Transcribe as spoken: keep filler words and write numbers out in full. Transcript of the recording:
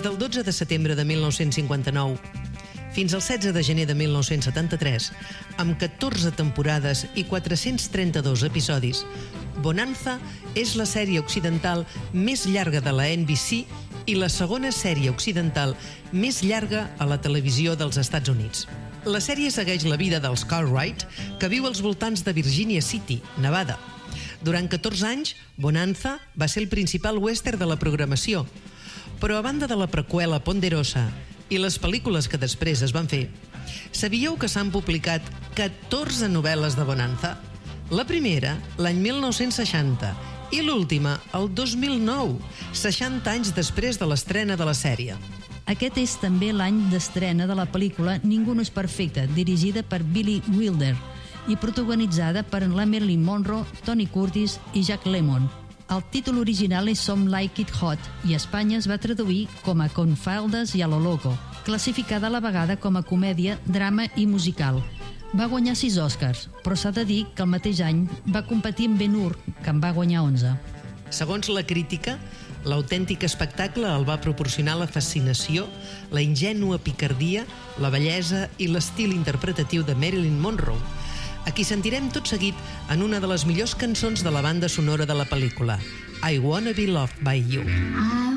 Des del dotze de setembre de mil nou-cents cinquanta-nou fins al setze de gener de mil nou-cents setanta-tres, amb catorze temporades i quatre-cents trenta-dos episodis, Bonanza és la sèrie occidental més llarga de la N B C i la segona sèrie occidental més llarga a la televisió dels Estats Units. La sèrie segueix la vida dels Cartwright, que viu als voltants de Virginia City, Nevada. Durant catorze anys, Bonanza va ser el principal western de la programació, però a banda de la preqüela Ponderosa i les pel·lícules que després es van fer, sabíeu que s'han publicat catorze novel·les de Bonanza? La primera, l'any mil nou-cents seixanta, i l'última, el dos mil nou, seixanta anys després de l'estrena de la sèrie. Aquest és també l'any d'estrena de la pel·lícula Ningú no és perfecte, dirigida per Billy Wilder i protagonitzada per la Marilyn Monroe, Tony Curtis i Jack Lemmon. El títol original és Some Like It Hot i a Espanya es va traduir com a Con faldes i a lo loco, classificada a la vegada com a comèdia, drama i musical. Va guanyar sis Oscars, però s'ha de dir que el mateix any va competir amb Ben-Hur, que en va guanyar onze. Segons la crítica, l'autèntic espectacle el va proporcionar la fascinació, la ingènua picardia, la bellesa i l'estil interpretatiu de Marilyn Monroe, a qui sentirem tot seguit en una de les millors cançons de la banda sonora de la pel·lícula, I Wanna Be Loved by You.